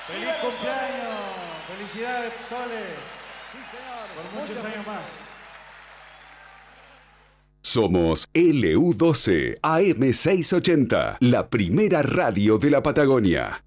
¡Feliz cumpleaños! ¡Felicidades, Sole! Sí, señor. Por muchos años más. Somos LU12 AM680, la primera radio de la Patagonia.